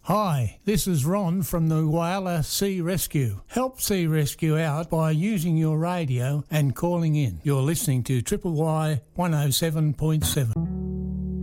Hi, this is Ron from the Whyalla Sea Rescue. Help Sea Rescue out by using your radio and calling in. You're listening to Triple Y 107.7.